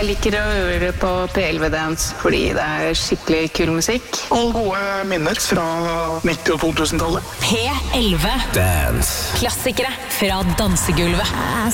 Jeg liker å høre på P11 Dance fordi det skikkelig kul musikk. Og gode minner fra 90- og 2000-tallet. P11 Dance. Klassikere fra dansegulvet.